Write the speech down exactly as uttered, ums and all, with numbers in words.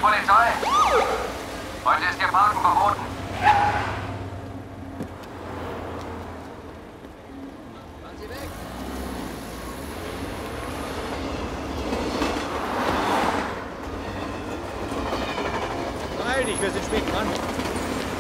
Polizei. Heute ist Ihr Parken verboten. Fahren Sie weg! Beeil dich, wir sind spät dran.